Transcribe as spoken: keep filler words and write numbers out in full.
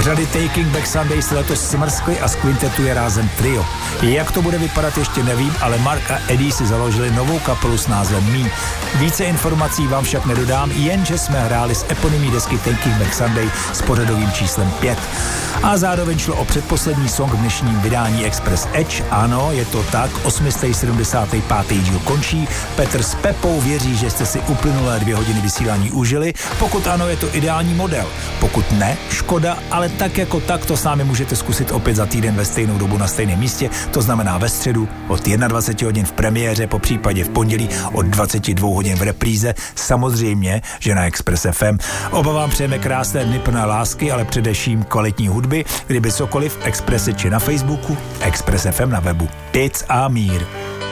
Řady Taking Back Sunday se letos smrskly a z kvintetu je rázem trio. Jak to bude vypadat, ještě nevím, ale Mark a Eddie si založili novou kapelu s názvem Me. Více informací vám však nedodám, jenže jsme hráli z eponymní desky Taking Back Sunday s pořadovým číslem pět. A zároveň šlo o předposlední song v dnešním vydání Express Edge. Ano, je to tak, osmistý sedmdesátý pátý díl končí. Petr s Pepou věří, že jste si uplynulé dvě hodiny vysílání užili. Pokud ano, je to ideální model. Pokud ne, škoda, ale tak jako tak to s námi můžete zkusit opět za týden ve stejnou dobu na stejném místě, to znamená ve středu od dvacet jedna hodin v premiéře, po případě v pondělí od dvacet dva hodin v repríze, samozřejmě, že na Express F M. Oba vám přejeme krásné dny plné lásky, ale především kvalitní hudby, kdyby cokoliv v Expresse či na Facebooku, Express F M na webu. Pic a mír.